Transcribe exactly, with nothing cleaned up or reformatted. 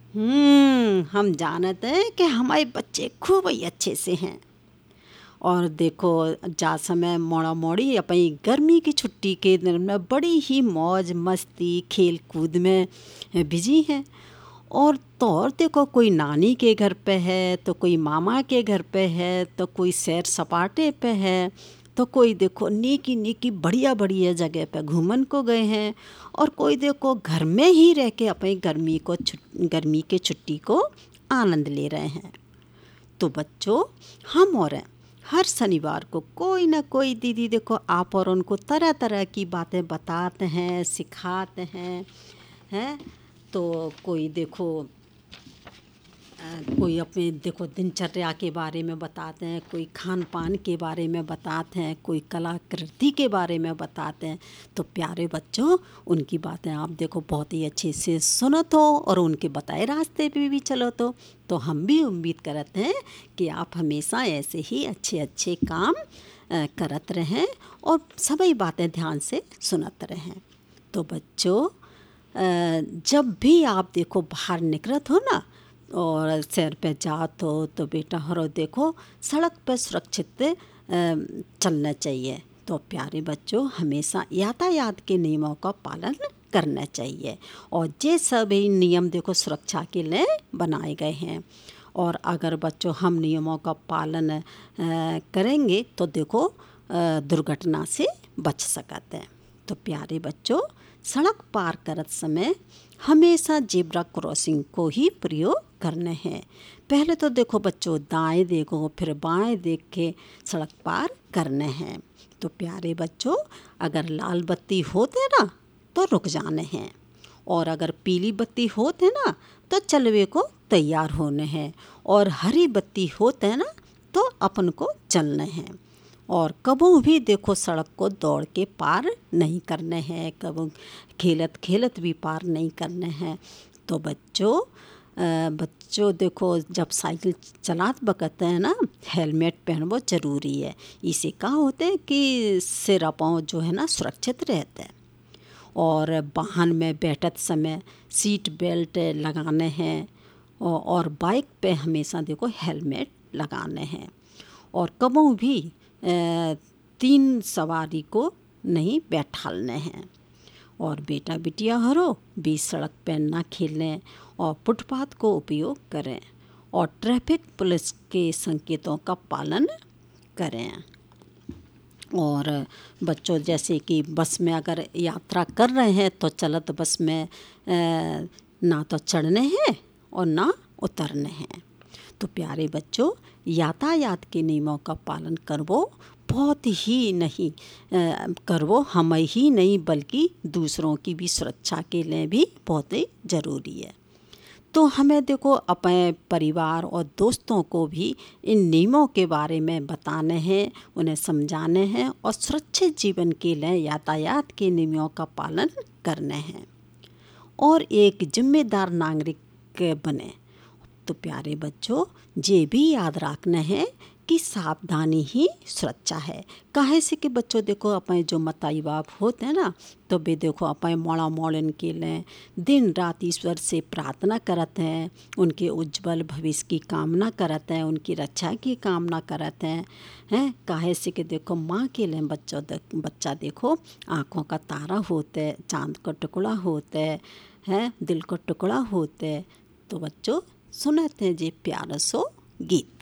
हम्म हम जानते हैं कि हमारे बच्चे खूब ही अच्छे से हैं। और देखो, जा समय मोड़ा मोड़ी अपनी गर्मी की छुट्टी के दिन में बड़ी ही मौज मस्ती खेल कूद में बिजी हैं। और तो और देखो, कोई नानी के घर पे है तो कोई मामा के घर पे है तो कोई सैर सपाटे पे है, तो कोई देखो नेकी नेकी बढ़िया बढ़िया जगह पे घूमन को गए हैं। और कोई देखो घर में ही रह के अपनी गर्मी को छुट गर्मी के छुट्टी को आनंद ले रहे हैं। तो बच्चों, हम और हैं, हर शनिवार को कोई ना कोई दीदी देखो आप और उनको तरह तरह की बातें बताते हैं, सिखाते हैं हैं तो कोई देखो अ, कोई अपने देखो दिनचर्या के बारे में बताते हैं, कोई खान पान के बारे में बताते हैं, कोई कलाकृति के बारे में बताते हैं। तो प्यारे बच्चों, उनकी बातें आप देखो बहुत ही अच्छे से सुनो तो और उनके बताए रास्ते पे भी चलो तो तो हम भी उम्मीद करते हैं कि आप हमेशा ऐसे ही अच्छे अच्छे काम अ, करत रहें और सभी बातें ध्यान से सुनत रहें। तो बच्चों, अ, जब भी आप देखो बाहर निकलत हो ना और सैर पे जात हो तो बेटा हरो देखो सड़क पर सुरक्षित अ, चलना चाहिए। तो प्यारे बच्चों, हमेशा यातायात के नियमों का पालन करना चाहिए। और ये सभी नियम देखो सुरक्षा के लिए बनाए गए हैं। और अगर बच्चों हम नियमों का पालन अ, करेंगे तो देखो अ, दुर्घटना से बच सकते हैं। तो प्यारे बच्चों, सड़क पार करत समय हमेशा जेब्रा क्रॉसिंग को ही प्रयोग करने हैं। पहले तो देखो बच्चों दाएं देखो फिर बाएं देख के सड़क पार करने हैं। तो प्यारे बच्चों, अगर लाल बत्ती होते ना तो रुक जाने हैं, और अगर पीली बत्ती होते ना तो चलवे को तैयार होने हैं, और हरी बत्ती होते ना तो अपन को चलने हैं। और कबू भी देखो सड़क को दौड़ के पार नहीं करने हैं, कबू खेलत खेलत भी पार नहीं करने हैं। तो बच्चों अ, बच्चों देखो, जब साइकिल चलात बकते हैं ना हेलमेट पहनवो ज़रूरी है। इसे क्या होते हैं कि सिर पाँव जो है ना सुरक्षित रहते हैं। और वाहन में बैठत समय सीट बेल्ट लगाने हैं, औ- और बाइक पे हमेशा देखो हेलमेट लगाने हैं। और कबू भी अ, तीन सवारी को नहीं बैठालने हैं। और बेटा बिटिया हरो बीच सड़क पर ना खेलें और फुटपाथ को उपयोग करें, और ट्रैफिक पुलिस के संकेतों का पालन करें। और बच्चों, जैसे कि बस में अगर यात्रा कर रहे हैं तो चलत बस में अ, ना तो चढ़ने हैं और ना उतरने हैं। तो प्यारे बच्चों, यातायात के नियमों का पालन करवो बहुत ही नहीं अ, करवो हम ही नहीं बल्कि दूसरों की भी सुरक्षा के लिए भी बहुत ही ज़रूरी है। तो हमें देखो अपने परिवार और दोस्तों को भी इन नियमों के बारे में बताने हैं, उन्हें समझाने हैं, और सुरक्षित जीवन के लिए यातायात के नियमों का पालन करने हैं और एक जिम्मेदार नागरिक बने। तो प्यारे बच्चों, ये भी याद रखना है कि सावधानी ही सुरक्षा है। काहे से कि बच्चों देखो अपने जो मताई बाप होते हैं ना, तो वे देखो अपने मोड़ा मोड़न के लिए दिन रात ईश्वर से प्रार्थना करते हैं, उनके उज्जवल भविष्य की कामना करते हैं, उनकी रक्षा की कामना करते हैं हैं काहे से कि देखो माँ के लिए बच्चों बच्चा देखो आँखों का तारा होते, चांद का टुकड़ा होते हैं, दिल का टुकड़ा होते। तो बच्चों, सुनते हैं जी प्यारा सो गीत।